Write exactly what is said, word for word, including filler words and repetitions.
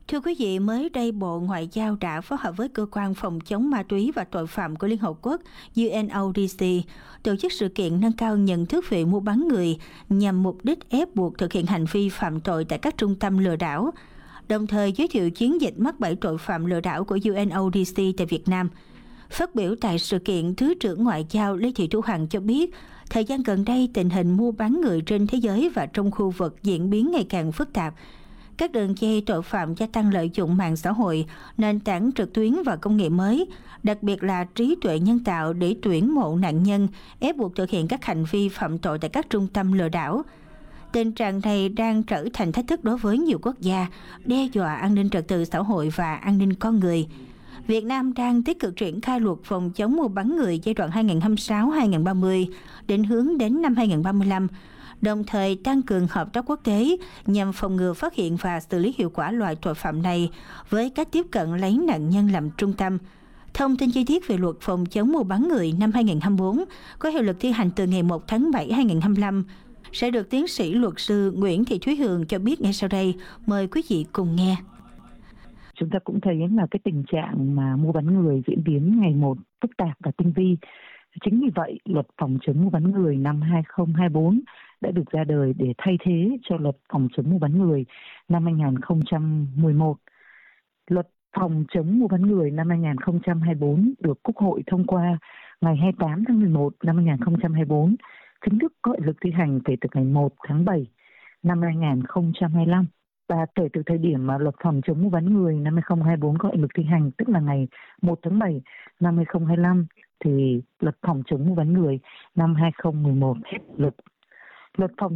Thưa quý vị, mới đây Bộ Ngoại giao đã phối hợp với Cơ quan Phòng chống ma túy và tội phạm của Liên Hợp Quốc U N O D C tổ chức sự kiện nâng cao nhận thức về mua bán người nhằm mục đích ép buộc thực hiện hành vi phạm tội tại các trung tâm lừa đảo, đồng thời giới thiệu chiến dịch mắc bẫy tội phạm lừa đảo của U N O D C tại Việt Nam. Phát biểu tại sự kiện, Thứ trưởng Ngoại giao Lê Thị Thu Hằng cho biết, thời gian gần đây tình hình mua bán người trên thế giới và trong khu vực diễn biến ngày càng phức tạp. Các đường dây tội phạm gia tăng lợi dụng mạng xã hội, nền tảng trực tuyến và công nghệ mới, đặc biệt là trí tuệ nhân tạo để tuyển mộ nạn nhân, ép buộc thực hiện các hành vi phạm tội tại các trung tâm lừa đảo. Tình trạng này đang trở thành thách thức đối với nhiều quốc gia, đe dọa an ninh trật tự xã hội và an ninh con người. Việt Nam đang tích cực triển khai luật phòng chống mua bán người giai đoạn hai nghìn không trăm hai mươi sáu đến hai nghìn không trăm ba mươi, định hướng đến năm hai nghìn không trăm ba mươi lăm, đồng thời tăng cường hợp tác quốc tế nhằm phòng ngừa, phát hiện và xử lý hiệu quả loại tội phạm này với cách tiếp cận lấy nạn nhân làm trung tâm. Thông tin chi tiết về luật phòng chống mua bán người năm hai nghìn không trăm hai mươi tư có hiệu lực thi hành từ ngày một tháng bảy năm hai nghìn không trăm hai mươi lăm sẽ được tiến sĩ luật sư Nguyễn Thị Thúy Hường cho biết ngay sau đây. Mời quý vị cùng nghe. Chúng ta cũng thấy là cái tình trạng mà mua bán người diễn biến ngày một phức tạp và tinh vi. Chính vì vậy, luật phòng chống mua bán người năm hai nghìn không trăm hai mươi tư đã được ra đời để thay thế cho luật phòng chống mua bán người năm hai nghìn không trăm mười một. Luật phòng chống mua bán người năm hai nghìn không trăm hai mươi tư được Quốc hội thông qua ngày hai mươi tám tháng mười một năm hai nghìn không trăm hai mươi tư, chính thức có hiệu lực thi hành kể từ ngày một tháng bảy năm hai nghìn không trăm hai mươi lăm. Và kể từ thời điểm mà luật phòng chống mua bán người năm hai nghìn không trăm hai mươi tư có hiệu lực thi hành, tức là ngày một tháng bảy năm hai nghìn không trăm hai mươi lăm, thì luật phòng chống mua bán người năm hai nghìn không trăm mười một hết lực. Luật phòng